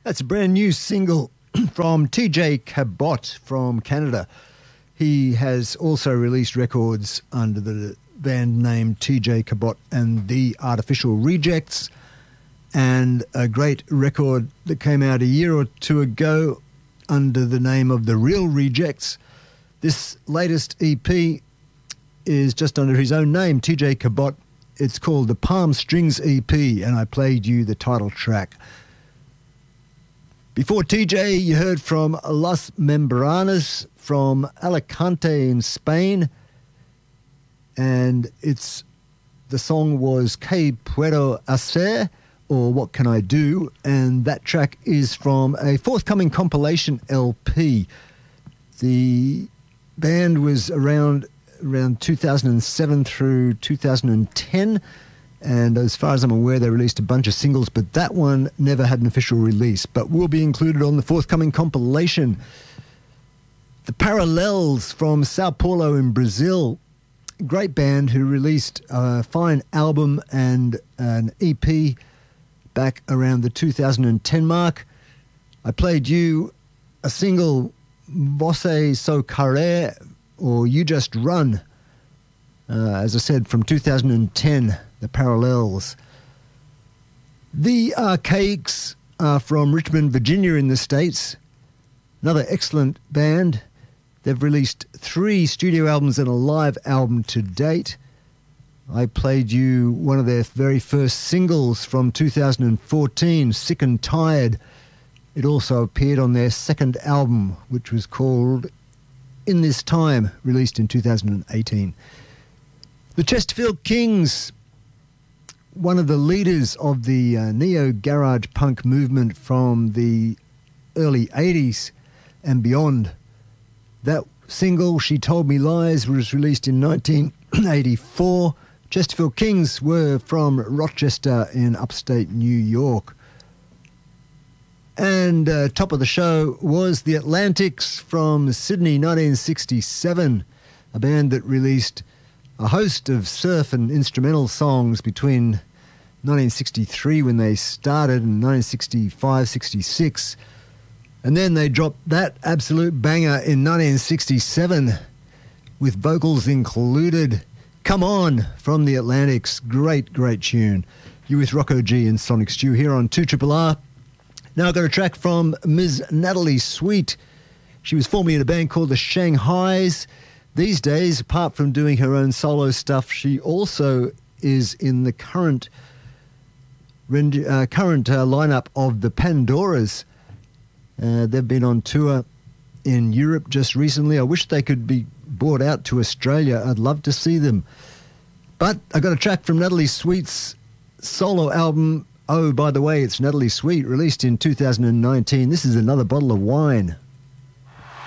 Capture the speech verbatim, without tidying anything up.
That's a brand new single from T J Cabot from Canada. He has also released records under the band name T J Cabot and the Artificial Rejects, and a great record that came out a year or two ago under the name of The Real Rejects. This latest E P is just under his own name, T J Cabot. It's called the Palm Strings E P, and I played you the title track. Before T J, you heard from Las Membranas from Alicante in Spain, and it's the song was Que Puedo Hacer, or What Can I Do, and that track is from a forthcoming compilation L P. The band was around around two thousand seven through two thousand ten, and as far as I'm aware, they released a bunch of singles, but that one never had an official release, but will be included on the forthcoming compilation. The Parallels from Sao Paulo in Brazil, great band who released a fine album and an E P back around the two thousand ten mark. I played you a single, Você Só Querer, or You Just Run, uh, as I said, from two thousand ten, the Parallels. The Archaics are from Richmond, Virginia in the States. Another excellent band. They've released three studio albums and a live album to date. I played you one of their very first singles from two thousand fourteen, Sick and Tired. It also appeared on their second album, which was called In This Time, released in two thousand eighteen. The Chesterfield Kings, one of the leaders of the uh, neo-garage punk movement from the early eighties and beyond. That single, She Told Me Lies, was released in nineteen eighty-four. Chesterfield Kings were from Rochester in upstate New York. And uh, top of the show was the Atlantics from Sydney, nineteen sixty-seven, a band that released a host of surf and instrumental songs between nineteen sixty-three when they started and nineteen sixty-five sixty-six. And then they dropped that absolute banger in nineteen sixty-seven with vocals included. Come On from the Atlantics. Great, great tune. You with Rocco G and Sonic Stew here on two R R R. Now I've got a track from Miz Natalie Sweet. She was formerly in a band called the Shanghais. These days, apart from doing her own solo stuff, she also is in the current uh, current uh, lineup of the Pandoras. Uh, they've been on tour in Europe just recently. I wish they could be brought out to Australia. I'd love to see them. But I got a track from Natalie Sweet's solo album. Oh, by the way, it's Natalie Sweet, released in two thousand nineteen. This is Another Bottle of Wine.